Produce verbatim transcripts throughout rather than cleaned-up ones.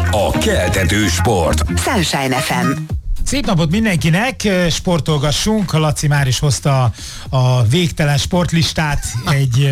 a keltető sport. Sunshine ef em. Szép napot mindenkinek, sportolgassunk. Laci már is hozta a végtelen sportlistát, egy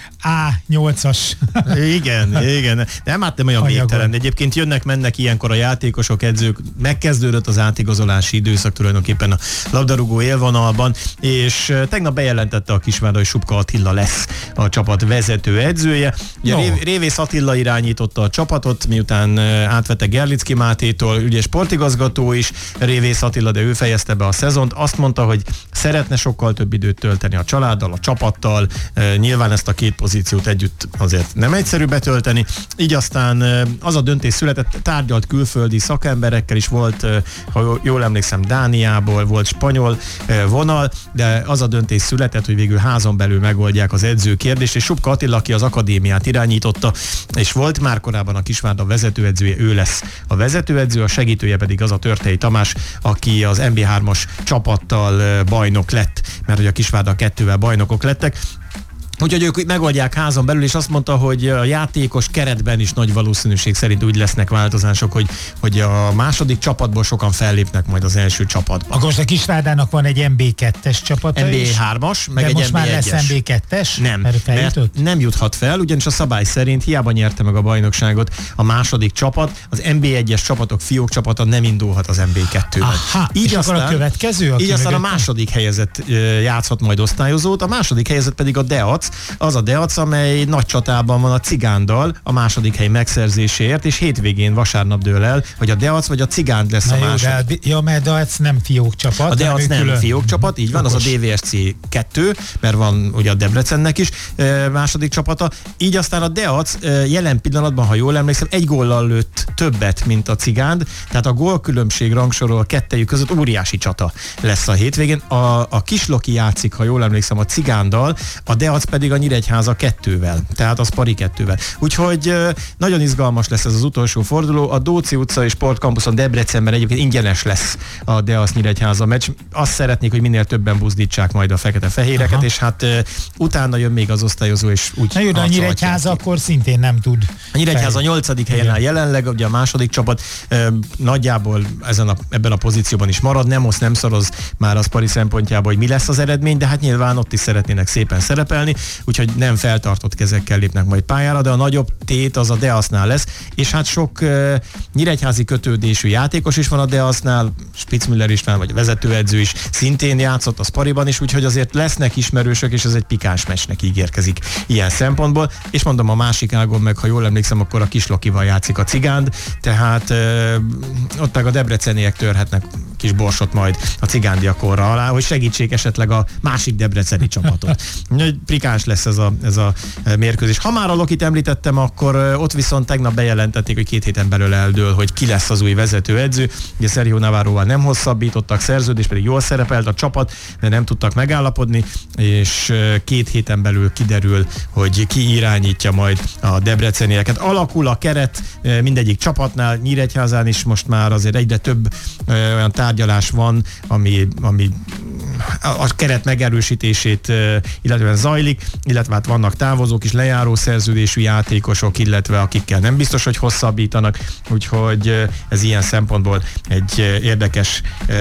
á nyolcas. Igen, igen. Nem, hát nem olyan Anyagon. végtelen. Egyébként jönnek-mennek ilyenkor a játékosok, edzők. Megkezdődött az átigazolási időszak tulajdonképpen a labdarúgó élvonalban, és tegnap bejelentette a Kisvárda, hogy Subka Attila lesz a csapat vezető edzője. Ugye no. Révész Attila irányította a csapatot, miután átvette Gerlicki Mátétól, ugye sportigazgató is, Révész Attila, de ő fejezte be a szezont. Azt mondta, hogy szeretne sokkal több időt tölteni a családdal, a csapattal. Nyilván ezt a két pozíciót együtt azért nem egyszerű betölteni. Így aztán az a döntés született, tárgyalt külföldi szakemberekkel is volt, ha jól emlékszem, Dániából, volt spanyol vonal, de az a döntés született, hogy végül házon belül megoldják az edző kérdést, és Subka Attila, aki az akadémiát irányította, és volt már korábban a Kisvárda vezetőedzője, ő lesz a vezetőedző, a segítője pedig az a Törtei Tamás, aki az en bé hármas csapattal bajnok lett, mert hogy a Kisvárda kettővel bajnokok lettek. Úgyhogy ők megoldják házon belül, és azt mondta, hogy a játékos keretben is nagy valószínűség szerint úgy lesznek változások, hogy, hogy a második csapatból sokan fellépnek majd az első csapatba. Akkor most a Kisvárdának van egy en bé kettes csapata en bé is. hármas, meg de egy most en bé már lesz egyes. en bé kettes? Nem, mert, mert nem juthat fel, ugyanis a szabály szerint hiába nyerte meg a bajnokságot a második csapat, az en bé egyes csapatok fiók csapata nem indulhat az en bé kettőben. Aha, így és aztán, akkor a következő? Így aztán a második helyezett játszhat majd osztályozót, a második helyezett pedig a Deac, az a Deac, amely nagy csatában van a Cigándal a második hely megszerzéséért, és hétvégén vasárnap dől el, hogy a Deac vagy a Cigánd lesz Na a jó, második. De, ja, mert Deac nem fiók csapat. A Deac nem külön... fiók csapat, így van, az a dé vé es cé kettő, mert van ugye a Debrecennek is e, második csapata. Így aztán a Deac e, jelen pillanatban, ha jól emlékszem, egy góllal lőtt többet, mint a Cigánd, tehát a gólkülönbség rangsorol a kettejük között óriási csata lesz a hétvégén. A, a Kisloki játszik, ha jól emlékszem, a Cigándal, a Deac pedig a Nyíregyháza kettővel, tehát az pari kettővel. Úgyhogy nagyon izgalmas lesz ez az utolsó forduló. A Dóci utca és Sportkampuszon Debrecenben egyébként ingyenes lesz a Deac Nyíregyháza meccs. Azt szeretnék, hogy minél többen buzdítsák majd a fekete-fehéreket, aha, és hát uh, utána jön még az osztályozó, és úgy... Na jó, de a Nyíregyháza akkor szintén nem tud. A Nyíregyháza a nyolcadik helyen áll jelenleg, ugye a második csapat uh, nagyjából ezen a, ebben a pozícióban is marad, nem osz, nem szoroz már az pari szempontjából, hogy mi lesz az eredmény, de hát nyilván ott is szeretnének szépen szerepelni, úgyhogy nem feltartott kezekkel lépnek majd pályára, de a nagyobb tét az a Deacnál lesz, és hát sok uh, nyíregyházi kötődésű játékos is van a Deacnál, Spitzmüller István vagy vezetőedző is szintén játszott a Spariban is, úgyhogy azért lesznek ismerősök, és ez egy pikáns meccsnek ígérkezik ilyen szempontból, és mondom, a másik ágon meg, ha jól emlékszem, akkor a Kislokival játszik a Cigánd, tehát uh, ott meg a debreceniek törhetnek kis borsot majd a cigándiakorra alá, hogy segítsék esetleg a másik debreceni csapatot. Pikáns lesz ez a, ez a mérkőzés. Ha már a Lokit említettem, akkor ott viszont tegnap bejelentették, hogy két héten belül eldől, hogy ki lesz az új vezetőedző. Ugye Sergio Navarroval nem hosszabbítottak szerződést, pedig jól szerepelt a csapat, de nem tudtak megállapodni, és két héten belül kiderül, hogy ki irányítja majd a debrecenieket. Alakul a keret mindegyik csapatnál, Nyíregyházán is most már azért egyre több olyan tárgyalás van, ami, ami a keret megerősítését illetve zajlik, illetve hát vannak távozók is, lejáró szerződésű játékosok, illetve akikkel nem biztos, hogy hosszabbítanak, úgyhogy ez ilyen szempontból egy érdekes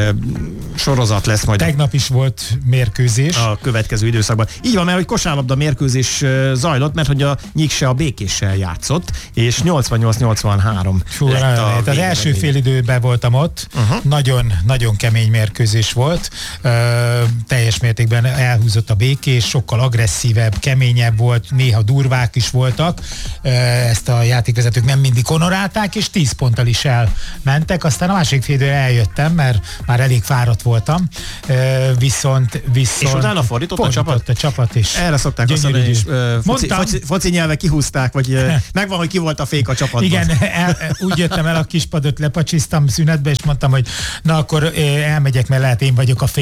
sorozat lesz majd. Tegnap is volt mérkőzés. A következő időszakban. Így van, mert hogy kosárlabda mérkőzés zajlott, mert hogy a Nyikse a Békéssel játszott, és nyolcvannyolc nyolcvanhárom Fú, lett a az első fél időben voltam ott, uh-huh. nagyon, nagyon kemény mérkőzés volt, uh, teljes mértékben elhúzott a Békés, sokkal agresszívebb, keményebb volt, néha durvák is voltak, uh, ezt a játékvezetők nem mindig honorálták, és tíz ponttal is elmentek, aztán a másik fél időre eljöttem, mert már elég fáradt voltam, uh, viszont, viszont... És utána fordított a csapat? a csapat is. Erre szokták azt mondani, és uh, foci, foci, foci nyelve kihúzták, vagy uh, megvan, hogy ki volt a fék a csapatban. Igen, el, úgy jöttem el a kispadot, lepacsiztam szünetbe, és mondtam, hogy na akkor elmegyek, mert lehet én vagyok a fék, vagy valami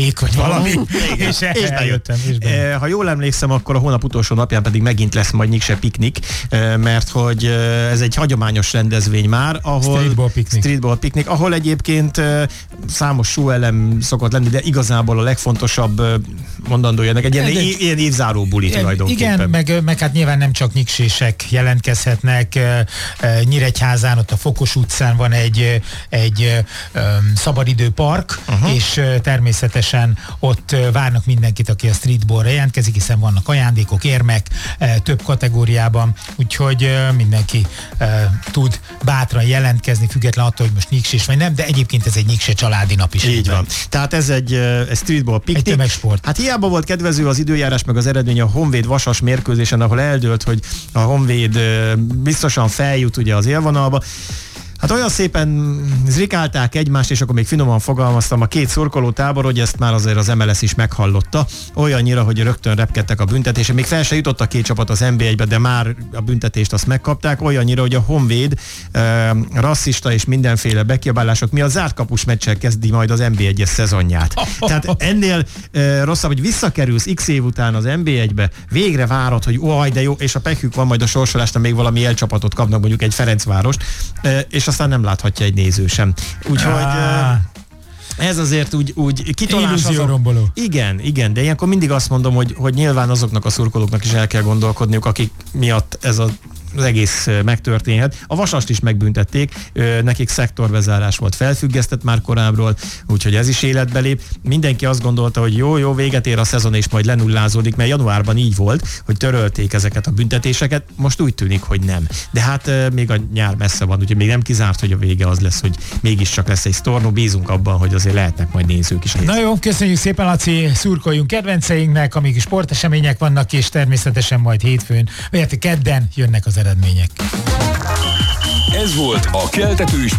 valami, igen. és, és eljöttem. És e, ha jól emlékszem, akkor a hónap utolsó napján pedig megint lesz majd Nyikse piknik, e, mert hogy ez egy hagyományos rendezvény már, ahol streetball piknik, streetball piknik ahol egyébként e, számos súlyelem szokott lenni, de igazából a legfontosabb mondandója, egy ilyen, egy, ilyen évzáró buli tulajdonképpen. Igen, meg, meg hát nyilván nem csak nyiksések jelentkezhetnek. Nyíregyházán, ott a Fokos utcán van egy, egy um, szabadidőpark, uh-huh. és természetesen ott várnak mindenkit, aki a streetballra jelentkezik, hiszen vannak ajándékok, érmek több kategóriában, úgyhogy mindenki uh, tud bátran jelentkezni, független attól, hogy most nyiksés vagy nem, de egyébként ez egy nyikse családi nap is. Így van. Tehát ez egy, egy streetball piknik. Egy tömegsport. Hát hiába volt kedvező az időjárás, meg az eredmény a Honvéd Vasas mérkőzésen, ahol eldőlt, hogy a Honvéd biztosan feljut ugye az élvonalba. Hát olyan szépen zrikálták egymást, és akkor még finoman fogalmaztam, a két szurkoló tábor, hogy ezt már azért az em el es is meghallotta. Olyannyira, hogy rögtön repkedtek a büntetése. Még fel se jutott a két csapat az en bé egybe, de már a büntetést azt megkapták. Olyannyira, hogy a Honvéd e, rasszista és mindenféle bekiabálások miatt zárt kapus meccsel kezdi majd az en bé egyes szezonját. Tehát ennél e, rosszabb, hogy visszakerülsz x év után az en bé egybe, végre várod, hogy oj, de jó, és a pekük van, majd a sorsolásnál még valami elcsapatot kapnak, mondjuk egy Ferencvárost, e, és aztán nem láthatja egy néző sem. Úgyhogy ah. ez azért úgy, úgy kitolás azok... Igen, igen, de ilyenkor mindig azt mondom, hogy, hogy nyilván azoknak a szurkolóknak is el kell gondolkodniuk, akik miatt ez a az egész megtörténhet. A Vasast is megbüntették, nekik szektorbezárás volt, felfüggesztett már korábbról, úgyhogy ez is életbe lép. Mindenki azt gondolta, hogy jó, jó, véget ér a szezon, és majd lenullázódik, mert januárban így volt, hogy törölték ezeket a büntetéseket, most úgy tűnik, hogy nem. De hát még a nyár messze van, úgyhogy még nem kizárt, hogy a vége az lesz, hogy mégiscsak lesz egy sztornó, bízunk abban, hogy azért lehetnek majd nézők is. Na jó, köszönjük szépen, Laci, szurkoljunk kedvenceinknek, amíg sportesemények vannak, és természetesen majd hétfőn, vagy kedden jönnek az eredmények. Ez volt a Keltető